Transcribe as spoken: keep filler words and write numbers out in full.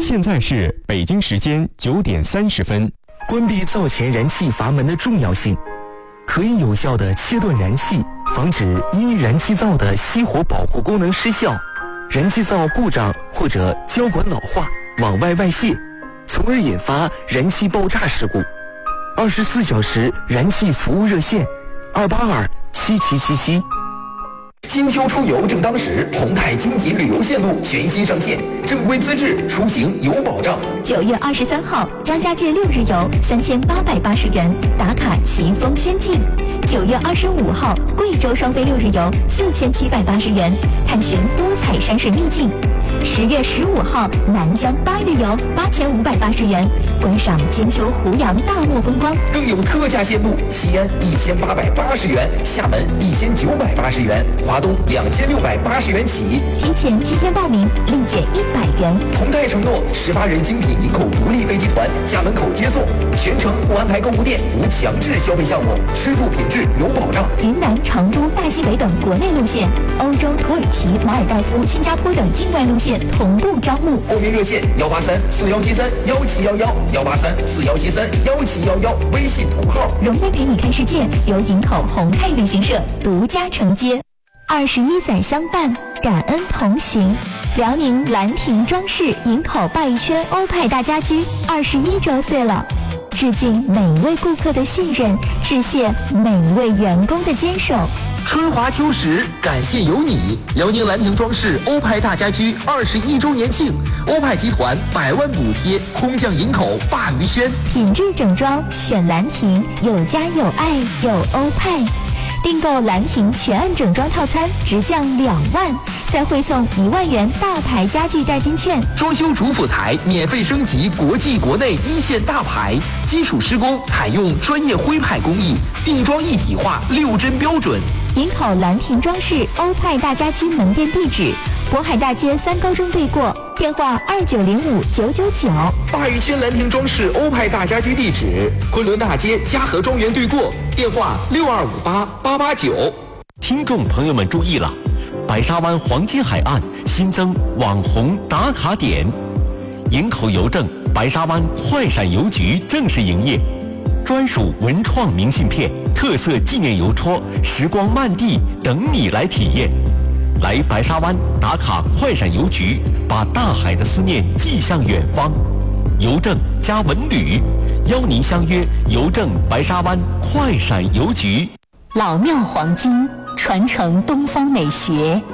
现在是北京时间九点三十分。 关闭灶前燃气阀门的重要性，可以有效地切断燃气，防止因燃气灶的熄火保护功能失效、燃气灶故障或者胶管老化往外外泄，从而引发燃气爆炸事故。二十四小时燃气服务热线：二八二七七七七。金秋出游正当时，宏泰精品旅游线路全新上线，正规资质，出行有保障。 九月二十三号，张家界六日游三千八百八十元，打卡奇峰仙境。九月二十五号，贵州双飞六日游四千七百八十元，探寻多彩山水秘境。十月十五号，南疆八日游八千五百八十元，观赏金秋湖洋大漠风光。 更有特价线路，西安一千八百八十元，厦门一千九百八十元，华东两千六百八十元起。 提前七天报名，立减一百元。 宏泰承诺十八人精品营口独立飞机团家门口接送，全程不安排购物店，无强制消费项目，吃住品质有保障。 云南、成都、大西北等国内路线，欧洲、土耳其、马尔代夫、新加坡等境外路线同步招募。 报名热线：幺八三四幺七三幺七幺幺，幺八三四幺七三幺七幺幺，微信同号。 荣威陪你看世界由营口宏泰旅行社独家承接。二十一载相伴，感恩同行。辽宁兰亭装饰营口鲅鱼圈欧派大家居二十一周岁了，致敬每位顾客的信任，致谢每位员工的坚守。 春华秋实，感谢有你！辽宁兰亭装饰欧派大家居二十一周年庆，欧派集团百万补贴，空降营口鲅鱼轩， 品质整装选兰亭，有家有爱有欧派。订购兰亭全案整装套餐直降两万，再汇送一万元大牌家具代金券。 装修主辅材免费升级国际国内一线大牌，基础施工采用专业徽派工艺，定装一体化，六针标准。 营口兰亭装饰欧派大家居门店地址：渤海大街三高中对过，电话二九零五九九九。 鲅鱼轩兰亭装饰欧派大家居地址：昆仑大街嘉禾庄园对过，电话六二五八八八九。 听众朋友们注意了，白沙湾黄金海岸新增网红打卡点，营口邮政白沙湾快闪邮局正式营业。专属文创明信片、特色纪念邮戳、时光漫地等你来体验。来白沙湾打卡快闪邮局，把大海的思念寄向远方。邮政加文旅，邀您相约邮政白沙湾快闪邮局。 老庙黄金传承东方美学。